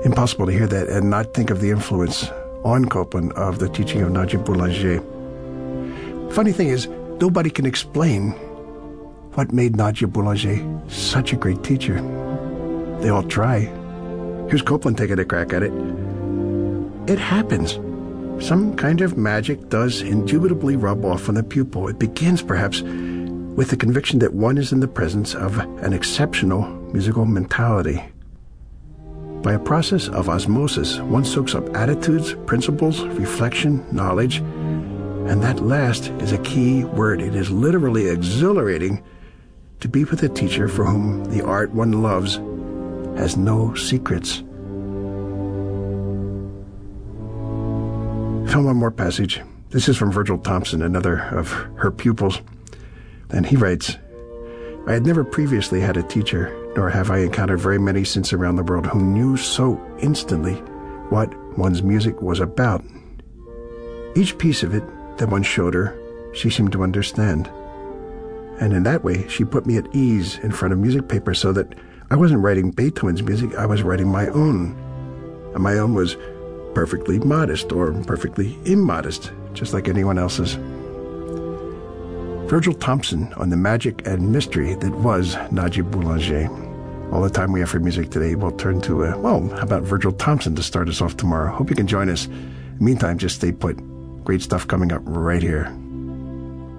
impossible to hear that and not think of the influence on Copland of the teaching of Najib Boulanger. Funny thing is, nobody can explain what made Najib Boulanger such a great teacher. They all try. Here's Copland taking a crack at it. It happens. Some kind of magic does indubitably rub off on the pupil. It begins, perhaps, with the conviction that one is in the presence of an exceptional musical mentality. By a process of osmosis, one soaks up attitudes, principles, reflection, knowledge, and that last is a key word. It is literally exhilarating to be with a teacher for whom the art one loves has no secrets. Found one more passage. This is from Virgil Thompson, another of her pupils. And he writes, I had never previously had a teacher, nor have I encountered very many since around the world, who knew so instantly what one's music was about. Each piece of it that one showed her, she seemed to understand. And in that way, she put me at ease in front of music paper so that I wasn't writing Beethoven's music, I was writing my own. And my own was perfectly modest or perfectly immodest, just like anyone else's. Virgil Thompson on the magic and mystery that was Najib Boulanger. All the time we have for music today, we'll turn to, how about Virgil Thompson to start us off tomorrow? Hope you can join us. Meantime, just stay put. Great stuff coming up right here.